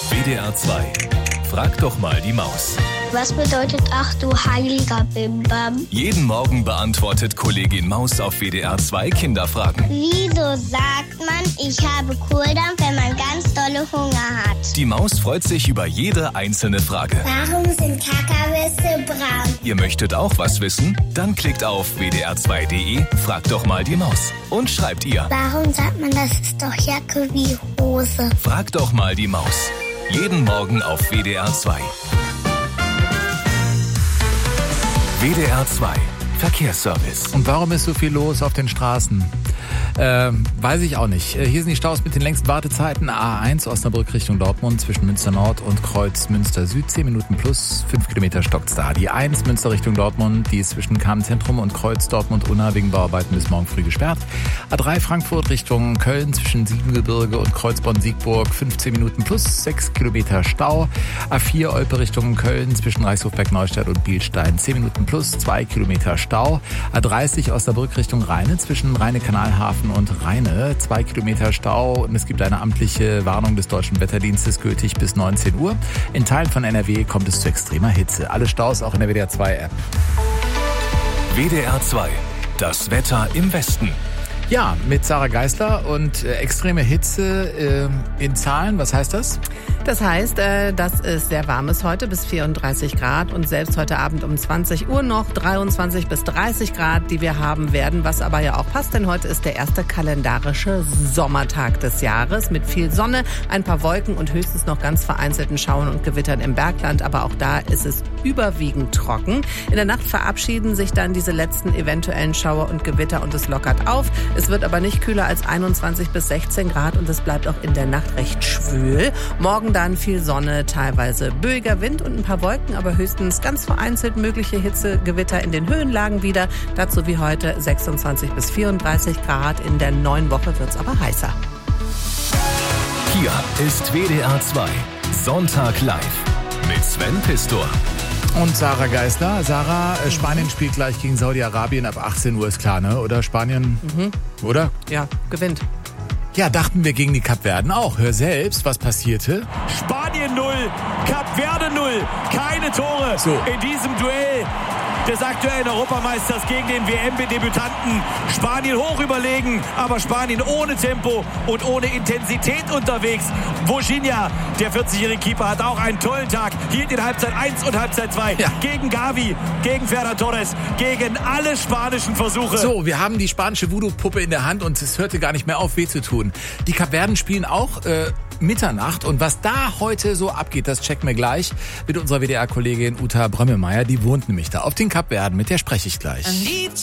WDR 2. Frag doch mal die Maus. Was bedeutet ach du heiliger Bimbam? Jeden Morgen beantwortet Kollegin Maus auf WDR 2 Kinderfragen. Wieso sagt man, ich habe Kohldampf, wenn man ganz dolle Hunger hat? Die Maus freut sich über jede einzelne Frage. Warum sind Kakawisse braun? Ihr möchtet auch was wissen? Dann klickt auf wdr2.de, fragt doch mal die Maus. Und schreibt ihr. Warum sagt man, das ist doch Jacke wie Hose? Fragt doch mal die Maus. Jeden Morgen auf WDR 2. WDR 2 Verkehrsservice. Und warum ist so viel los auf den Straßen? Weiß ich auch nicht. Hier sind die Staus mit den längsten Wartezeiten. A1 Osnabrück Richtung Dortmund zwischen Münster Nord und Kreuz Münster Süd. 10 Minuten plus 5 Kilometer stockt's da. Die 1 Münster Richtung Dortmund, die ist zwischen Kamen-Zentrum und Kreuz Dortmund-Unna wegen Bauarbeiten bis morgen früh gesperrt. A3 Frankfurt Richtung Köln zwischen Siebengebirge und Kreuzborn-Siegburg. 15 Minuten plus 6 Kilometer Stau. A4 Olpe Richtung Köln zwischen Reichshofberg-Neustadt und Bielstein. 10 Minuten plus 2 Kilometer Stau. A30 Osnabrück Richtung Rheine zwischen Rheine-Kanalhafen und Rheine, 2 Kilometer Stau und es gibt eine amtliche Warnung des Deutschen Wetterdienstes gültig bis 19 Uhr. In Teilen von NRW kommt es zu extremer Hitze. Alle Staus auch in der WDR 2 App. WDR 2, das Wetter im Westen. Ja, mit Sarah Geisler und extreme Hitze in Zahlen. Was heißt das? Das heißt, dass es sehr warm ist heute, bis 34 Grad und selbst heute Abend um 20 Uhr noch 23 bis 30 Grad, die wir haben werden, was aber ja auch passt, denn heute ist der erste kalendarische Sommertag des Jahres mit viel Sonne, ein paar Wolken und höchstens noch ganz vereinzelten Schauern und Gewittern im Bergland, aber auch da ist es überwiegend trocken. In der Nacht verabschieden sich dann diese letzten eventuellen Schauer und Gewitter und es lockert auf. Es wird aber nicht kühler als 21 bis 16 Grad und es bleibt auch in der Nacht recht schwül. Morgen dann viel Sonne, teilweise böiger Wind und ein paar Wolken, aber höchstens ganz vereinzelt mögliche Hitzegewitter in den Höhenlagen wieder. Dazu wie heute 26 bis 34 Grad. In der neuen Woche wird's aber heißer. Hier ist WDR 2 Sonntag live mit Sven Pistor. Und Sarah Geisler. Sarah, Spanien spielt gleich gegen Saudi-Arabien ab 18 Uhr, ist klar, ne? Oder Spanien? Oder? Ja, gewinnt. Ja, dachten wir gegen die Kapverden auch. Hör selbst, was passierte. Spanien 0, Kapverde 0, keine Tore in diesem Duell des aktuellen Europameisters gegen den WM-Debütanten. Spanien hoch überlegen, aber Spanien ohne Tempo und ohne Intensität unterwegs. Virginia, der 40-jährige Keeper, hat auch einen tollen Tag. Hielt in Halbzeit 1 und Halbzeit 2 gegen Gavi, gegen Ferran Torres, gegen alle spanischen Versuche. So, wir haben die spanische Voodoo-Puppe in der Hand und es hörte gar nicht mehr auf, weh zu tun. Die Kapverden spielen auch Mitternacht und was da heute so abgeht, das checken wir gleich mit unserer WDR-Kollegin Uta Brömmelmeier. Die wohnt nämlich da auf den Kapverden, mit der spreche ich gleich.